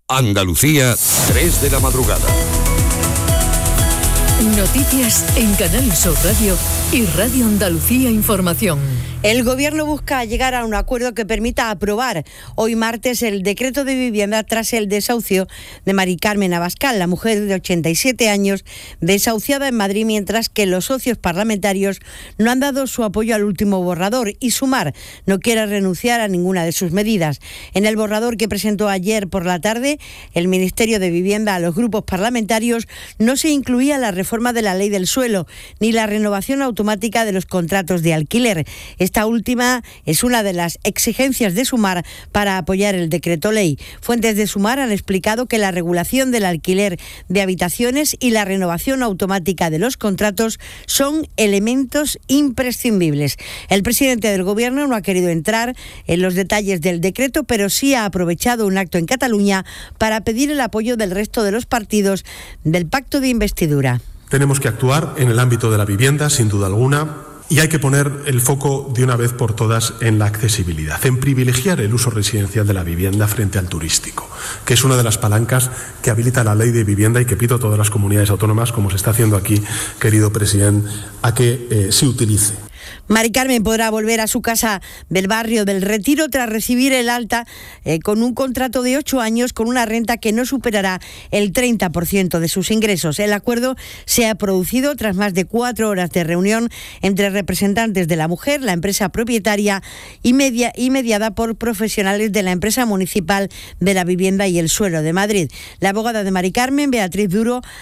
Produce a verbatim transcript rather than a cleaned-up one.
Andalucía, tres de la madrugada. Noticias en Canal Sur Radio y Radio Andalucía Información. El Gobierno busca llegar a un acuerdo que permita aprobar hoy martes el decreto de vivienda tras el desahucio de Mari Carmen Abascal, la mujer de ochenta y siete años, desahuciada en Madrid, mientras que los socios parlamentarios no han dado su apoyo al último borrador y Sumar no quiere renunciar a ninguna de sus medidas. En el borrador que presentó ayer por la tarde el Ministerio de Vivienda a los grupos parlamentarios no se incluía la reforma de la ley del suelo ni la renovación automática de los contratos de alquiler. Esta última es una de las exigencias de Sumar para apoyar el decreto ley. Fuentes de Sumar han explicado que la regulación del alquiler de habitaciones y la renovación automática de los contratos son elementos imprescindibles. El presidente del Gobierno no ha querido entrar en los detalles del decreto, pero sí ha aprovechado un acto en Cataluña para pedir el apoyo del resto de los partidos del pacto de investidura. Tenemos que actuar en el ámbito de la vivienda, sin duda alguna. Y hay que poner el foco de una vez por todas en la accesibilidad, en privilegiar el uso residencial de la vivienda frente al turístico, que es una de las palancas que habilita la ley de vivienda y que pido a todas las comunidades autónomas, como se está haciendo aquí, querido presidente, a que eh, se utilice. Mari Carmen podrá volver a su casa del barrio del Retiro tras recibir el alta eh, con un contrato de ocho años con una renta que no superará el treinta por ciento de sus ingresos. El acuerdo se ha producido tras más de cuatro horas de reunión entre representantes de la mujer, la empresa propietaria y, media, y mediada por profesionales de la empresa municipal de la vivienda y el suelo de Madrid. La abogada de Mari Carmen, Beatriz Duro,